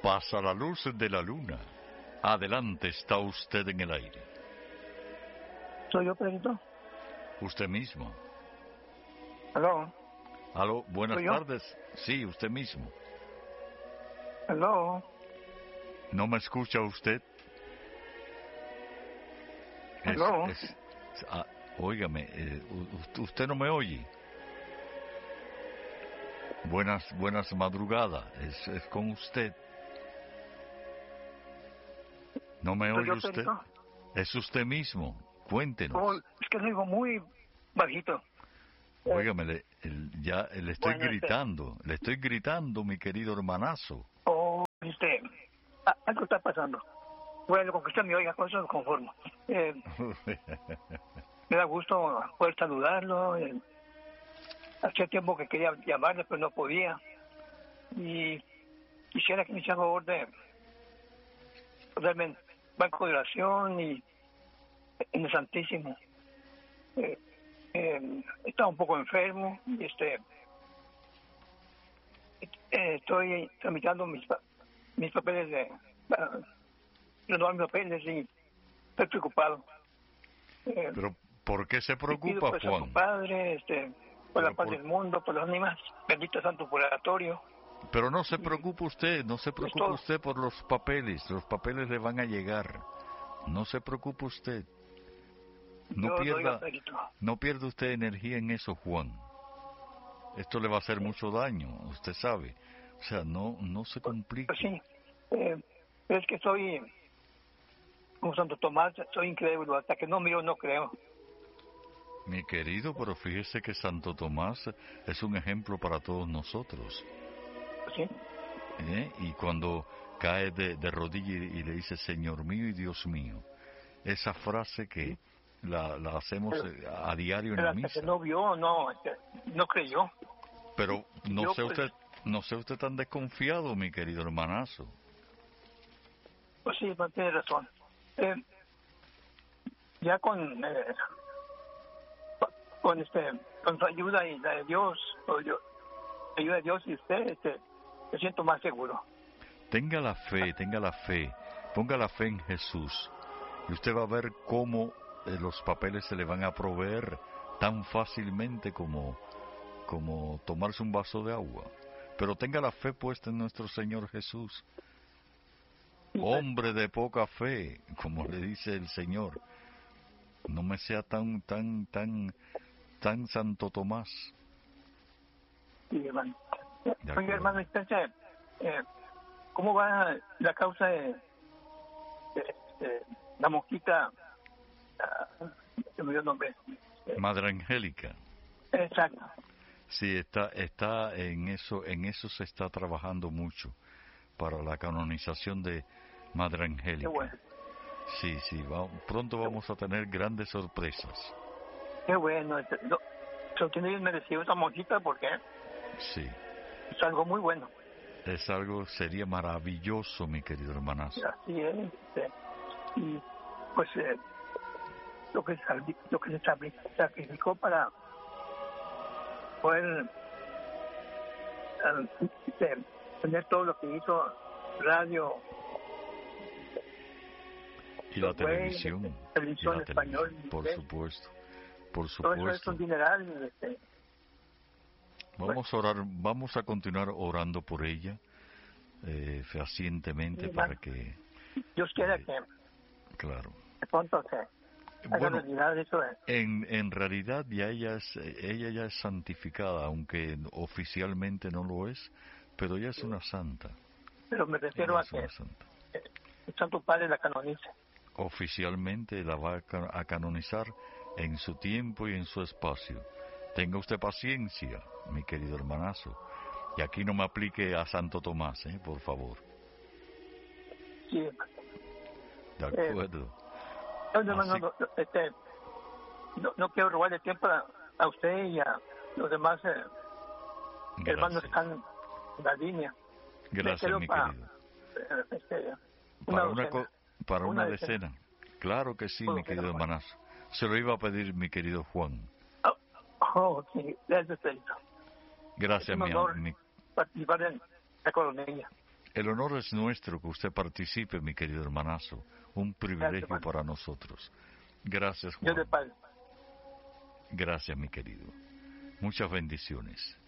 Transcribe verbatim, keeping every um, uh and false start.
Pasa la luz de la luna. Adelante, está usted en el aire. ¿Soy yo, Pedrito? Usted mismo. ¿Aló? Aló, buenas ¿Soy yo? tardes. Sí, usted mismo. ¿Aló? ¿No me escucha usted? Es, ¿Aló? es, ah, óigame, eh, u- usted no me oye. Buenas, buenas madrugadas. Es, es con usted. ¿No me ¿Soy oye yo, usted? Pedrito? Es usted mismo. Cuéntenos. Oh, es que lo digo muy bajito. Óigame, le, el- ya le estoy Bueno, este- gritando, le estoy gritando, mi querido hermanazo. Oh, este, ah, algo está pasando. Bueno, con que usted me oiga, con eso me conformo. Eh, me da gusto poder saludarlo. Eh, hacía tiempo que quería llamarle, pero no podía. Y quisiera que me hiciera favor de darme en banco de oración y en el Santísimo. Eh, eh, estaba un poco enfermo y este eh, estoy tramitando mis pa- mis papeles de para renovar mis papeles y estoy preocupado. Eh, Pero, ¿por qué se y pido preocupa, por el Santo Juan? Padre, este, por la Pero, paz por- del mundo, por los animales, bendito Santo Purgatorio. pero no se Y preocupe usted, no se es preocupe todo. usted por los papeles, los papeles le van a llegar. No se preocupe usted. No Yo doy pierda, Pedrito. no pierda usted energía en eso, Juan. Esto le va a hacer mucho daño, usted sabe. O sea, no, no se complique. Pues sí, eh, es que soy como Santo Tomás, soy incrédulo, hasta que no miro no creo. Mi querido, pero fíjese que Santo Tomás es un ejemplo para todos nosotros. Pues sí, ¿eh? Y cuando cae de, de rodillas y, y le dice, Señor mío y Dios mío, esa frase que la, la hacemos pero, eh, a diario en pero la hasta misa. que no vio, no, este, no creyó. Pero no Yo, sea pues, usted, no sea usted tan desconfiado, mi querido hermanazo. pues sí, pues tiene razón. Eh, ya con eh, con este con su ayuda y la de Dios, o yo, la ayuda de Dios y usted, este, me siento más seguro. Tenga la fe, tenga la fe, ponga la fe en Jesús. Y usted va a ver cómo eh, los papeles se le van a proveer tan fácilmente como, como tomarse un vaso de agua. Pero tenga la fe puesta en nuestro Señor Jesús. Y, pues, Hombre de poca fe, como le dice el Señor. No me sea tan, tan, tan, tan Santo Tomás. sí, hermano. De Oye, acuerdo. hermano, entonces, eh, ¿cómo va la causa de, de- de la mosquita? Ah, se me dio el nombre. Eh, Madre Angélica. exacto. Sí, está, está en eso, en eso se está trabajando mucho para la canonización de Madre Qué Angélica. bueno. Sí, sí, va- pronto vamos a tener grandes sorpresas. Qué bueno. Este, no, se tiene bien merecido esa mosquita porque Sí, es algo muy bueno. es algo, sería maravilloso, mi querido hermanazo. Así es. Este, y pues eh, lo que se, salvi- lo que se sabri- sacrificó para poder eh, este, tener todo lo que hizo radio, Y la los güeyes, televisión, este, y televisión la español, televisión, por inglés, supuesto, por todo eso es supuesto. un dineral. Y, este, Vamos a orar, vamos a continuar orando por ella, eh, fehacientemente Sí, para hermano. que, Dios quiera eh, que claro. de pronto se haga Bueno, realidad eso. De, En, en realidad ya ella es, ella ya es santificada, aunque oficialmente no lo es, pero ella es una santa. pero me refiero Ella a es que una santa. eh, el Santo Padre la canonice. Oficialmente la va a ca- a canonizar en su tiempo y en su espacio. Tenga usted paciencia, mi querido hermanazo. Y aquí no me aplique a Santo Tomás, ¿eh? Por favor. Sí, hermano. De Eh, acuerdo. No, no, no, Así- no, no, este, no, no quiero robarle tiempo a, a usted y a los demás eh, hermanos que Gracias. están en la línea. Me Gracias, quedo mi para, querido. eh, este, una Para una, docena. co- para una, Una decena. Claro que sí, Por mi lo querido menos. hermanazo. Se lo iba a pedir mi querido Juan. Oh, oh, sí, gracias, Pedrito. Es Gracias, un mi, honor mi- participar en la coronilla. El honor es nuestro que usted participe, mi querido hermanazo. Un privilegio Gracias, para nosotros. Gracias, Juan. Dios le pague. Gracias, mi querido. Muchas bendiciones.